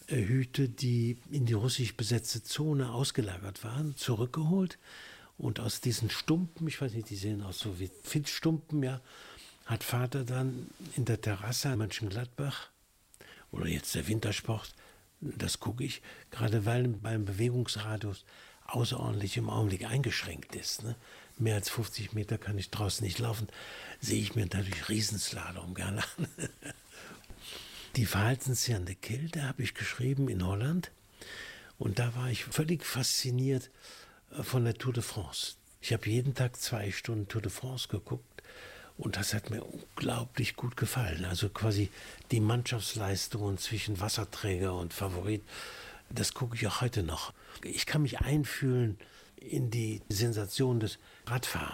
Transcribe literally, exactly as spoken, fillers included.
äh, Hüte, die in die russisch besetzte Zone ausgelagert waren, zurückgeholt. Und aus diesen Stumpen, ich weiß nicht, die sehen aus so wie Filzstumpen, ja, hat Vater dann in der Terrasse in Mönchengladbach oder jetzt der Wintersport, das gucke ich, gerade weil beim Bewegungsradius außerordentlich im Augenblick eingeschränkt ist. Ne? Mehr als fünfzig Meter kann ich draußen nicht laufen, sehe ich mir natürlich Riesenslalom gerne an. Die Verhaltensjahre Kälte habe ich geschrieben in Holland und da war ich völlig fasziniert von der Tour de France. Ich habe jeden Tag zwei Stunden Tour de France geguckt und das hat mir unglaublich gut gefallen. Also quasi die Mannschaftsleistungen zwischen Wasserträger und Favorit, das gucke ich auch heute noch. Ich kann mich einfühlen in die Sensation des Radfahrens.